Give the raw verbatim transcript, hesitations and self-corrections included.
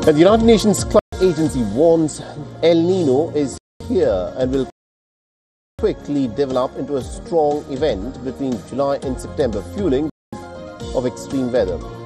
And the United Nations Climate Agency warns El Nino is here and will quickly develop into a strong event between July and September, fueling of extreme weather.